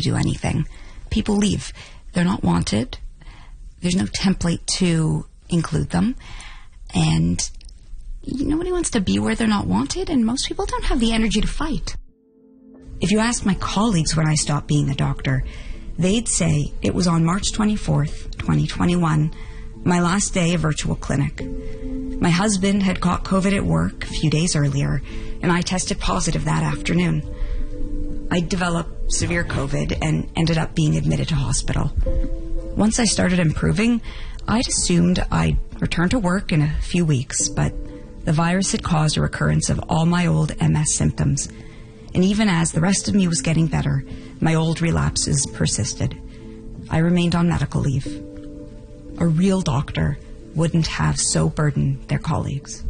do anything. People leave. They're not wanted. There's no template to include them. And nobody wants to be where they're not wanted, and most people don't have the energy to fight. If you ask my colleagues when I stopped being a doctor, they'd say it was on March 24th, 2021, my last day of virtual clinic. My husband had caught COVID at work a few days earlier, and I tested positive that afternoon. I developed severe COVID and ended up being admitted to hospital. Once I started improving, I'd assumed I'd return to work in a few weeks, but the virus had caused a recurrence of all my old MS symptoms. And even as the rest of me was getting better, my old relapses persisted. I remained on medical leave. A real doctor wouldn't have so burdened their colleagues.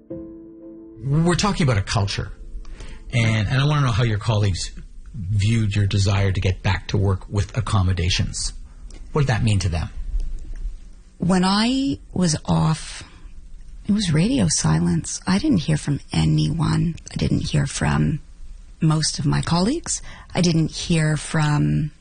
We're talking about a culture, and I want to know how your colleagues viewed your desire to get back to work with accommodations. What did that mean to them? When I was off, it was radio silence. I didn't hear from anyone. I didn't hear from most of my colleagues. I didn't hear from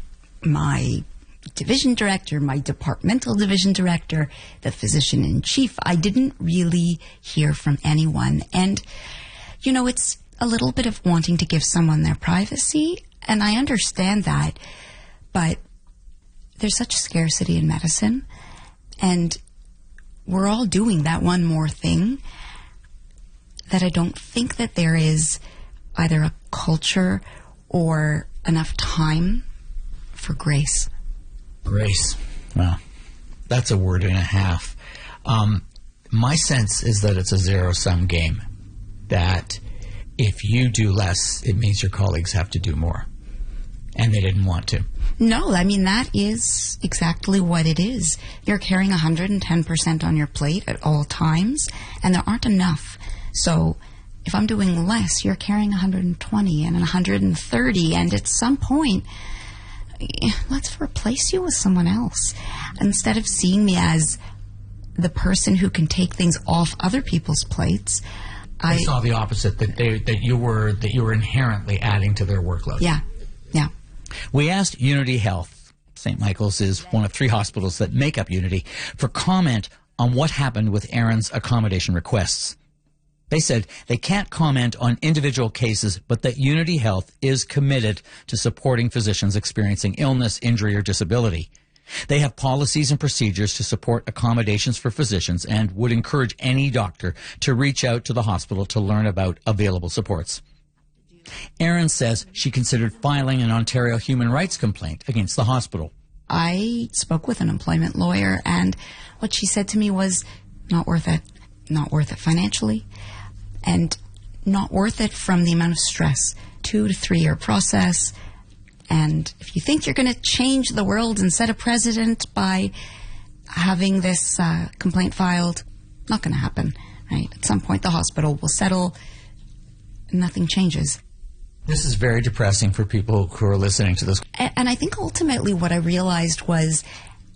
my division director, my departmental division director, the physician-in-chief. I didn't really hear from anyone. And, it's a little bit of wanting to give someone their privacy, and I understand that, but there's such scarcity in medicine, and we're all doing that one more thing that I don't think that there is either a culture or enough time for grace. Grace. Well, that's a word and a half. My sense is that it's a zero-sum game, that if you do less, it means your colleagues have to do more, and they didn't want to. No, that is exactly what it is. You're carrying 110% on your plate at all times, and there aren't enough. So if I'm doing less, you're carrying 120 and 130, and at some point, let's replace you with someone else. Instead of seeing me as the person who can take things off other people's plates, I saw the opposite, that you were inherently adding to their workload. Yeah. We asked Unity Health, St. Michael's is one of 3 hospitals that make up Unity, for comment on what happened with Aaron's accommodation requests. They said they can't comment on individual cases, but that Unity Health is committed to supporting physicians experiencing illness, injury, or disability. They have policies and procedures to support accommodations for physicians and would encourage any doctor to reach out to the hospital to learn about available supports. Erin says she considered filing an Ontario human rights complaint against the hospital. I spoke with an employment lawyer, and what she said to me was, not worth it. Not worth it financially, and not worth it from the amount of stress. 2 to 3 year process. And if you think you're going to change the world and set a precedent by having this complaint filed, not going to happen, right? At some point, the hospital will settle, and nothing changes. This is very depressing for people who are listening to this. And I think ultimately what I realized was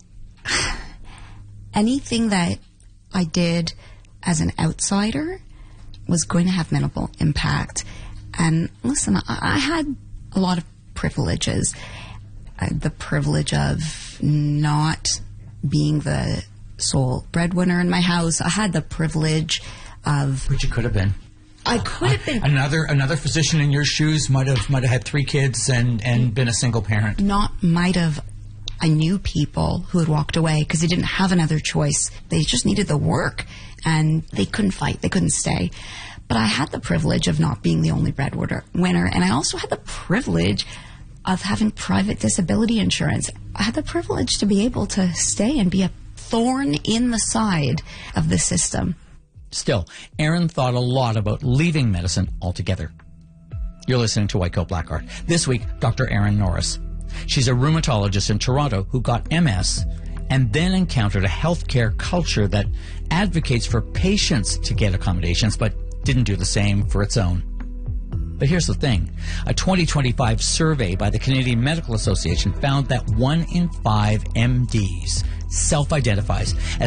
anything that I did as an outsider was going to have minimal impact. And listen, I had a lot of privileges. I had the privilege of not being the sole breadwinner in my house. I had the privilege of... Which you could have been. I could have been. Another physician in your shoes might have had 3 kids and been a single parent. I knew people who had walked away because they didn't have another choice. They just needed the work, and they couldn't fight. They couldn't stay. But I had the privilege of not being the only breadwinner, and I also had the privilege of having private disability insurance. I had the privilege to be able to stay and be a thorn in the side of the system. Still, Erin thought a lot about leaving medicine altogether. You're listening to White Coat Black Art. This week, Dr. Erin Norris. She's a rheumatologist in Toronto who got MS and then encountered a healthcare culture that advocates for patients to get accommodations but didn't do the same for its own. But here's the thing. A 2025 survey by the Canadian Medical Association found that 1 in 5 MDs self-identifies as